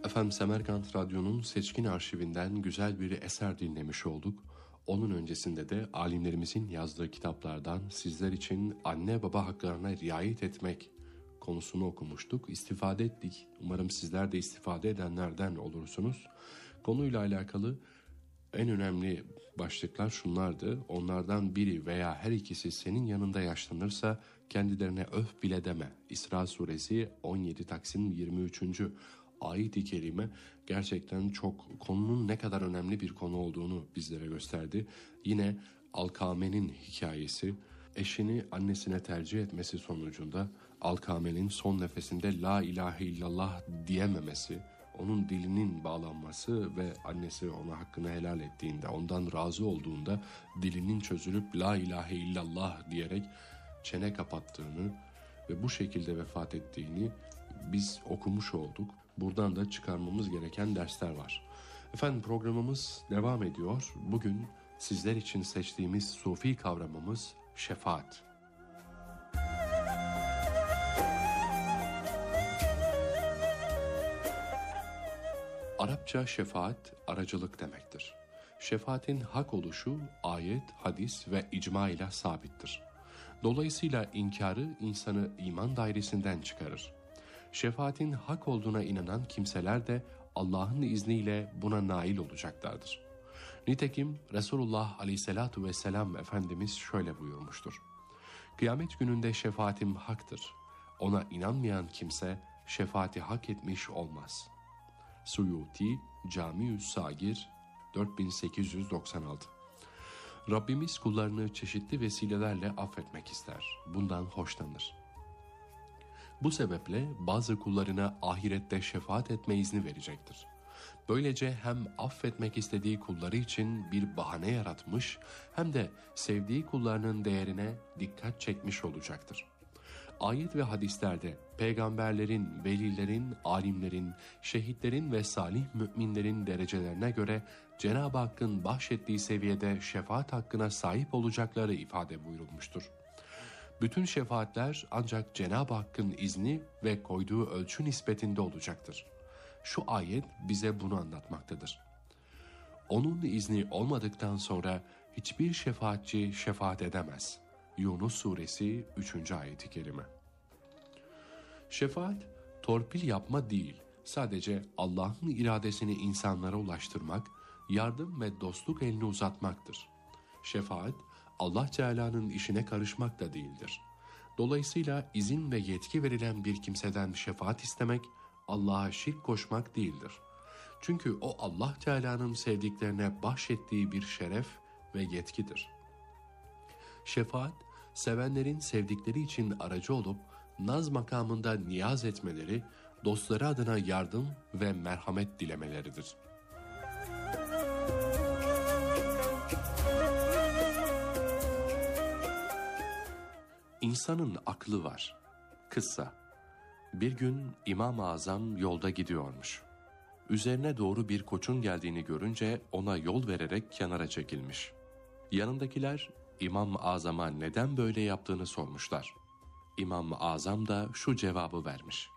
Efendim, Semerkant Radyo'nun seçkin arşivinden güzel bir eser dinlemiş olduk. Onun öncesinde de alimlerimizin yazdığı kitaplardan sizler için anne baba haklarına riayet etmek konusunu okumuştuk. İstifade ettik. Umarım sizler de istifade edenlerden olursunuz. Konuyla alakalı en önemli başlıklar şunlardı. Onlardan biri veya her ikisi senin yanında yaşlanırsa kendilerine öf bile deme. İsra suresi 17 Taksim 23. ayet-i kerime gerçekten çok konunun ne kadar önemli bir konu olduğunu bizlere gösterdi. Yine Alkame'nin hikayesi, eşini annesine tercih etmesi sonucunda Alkame'nin son nefesinde la ilahe illallah diyememesi, onun dilinin bağlanması ve annesi ona hakkını helal ettiğinde, ondan razı olduğunda dilinin çözülüp la ilahe illallah diyerek çene kapattığını ve bu şekilde vefat ettiğini biz okumuş olduk. Buradan da çıkarmamız gereken dersler var. Efendim, programımız devam ediyor. Bugün sizler için seçtiğimiz sufi kavramımız şefaat. Arapça şefaat aracılık demektir. Şefaatin hak oluşu ayet, hadis ve icma ile sabittir. Dolayısıyla inkarı insanı iman dairesinden çıkarır. Şefaatin hak olduğuna inanan kimseler de Allah'ın izniyle buna nail olacaklardır. Nitekim Resulullah Aleyhisselatü Vesselam Efendimiz şöyle buyurmuştur: Kıyamet gününde şefaatim haktır. Ona inanmayan kimse şefaati hak etmiş olmaz. Suyuti, Cami-ü Sagir 4896. Rabbimiz kullarını çeşitli vesilelerle affetmek ister. Bundan hoşlanır. Bu sebeple bazı kullarına ahirette şefaat etme izni verecektir. Böylece hem affetmek istediği kulları için bir bahane yaratmış, hem de sevdiği kullarının değerine dikkat çekmiş olacaktır. Ayet ve hadislerde peygamberlerin, velilerin, alimlerin, şehitlerin ve salih müminlerin derecelerine göre Cenab-ı Hakk'ın bahşettiği seviyede şefaat hakkına sahip olacakları ifade buyurulmuştur. Bütün şefaatler ancak Cenab-ı Hakk'ın izni ve koyduğu ölçü nispetinde olacaktır. Şu ayet bize bunu anlatmaktadır. Onun izni olmadıktan sonra hiçbir şefaatçi şefaat edemez. Yunus suresi 3. ayet-i kerime. Şefaat, torpil yapma değil, sadece Allah'ın iradesini insanlara ulaştırmak, yardım ve dostluk elini uzatmaktır. Şefaat, Allah Teala'nın işine karışmak da değildir. Dolayısıyla izin ve yetki verilen bir kimseden şefaat istemek, Allah'a şirk koşmak değildir. Çünkü o Allah Teala'nın sevdiklerine bahşettiği bir şeref ve yetkidir. Şefaat, sevenlerin sevdikleri için aracı olup naz makamında niyaz etmeleri, dostları adına yardım ve merhamet dilemeleridir. İnsanın aklı var. Kıssa. Bir gün İmam-ı Azam yolda gidiyormuş. Üzerine doğru bir koçun geldiğini görünce ona yol vererek kenara çekilmiş. Yanındakiler İmam-ı Azam'a neden böyle yaptığını sormuşlar. İmam-ı Azam da şu cevabı vermiş: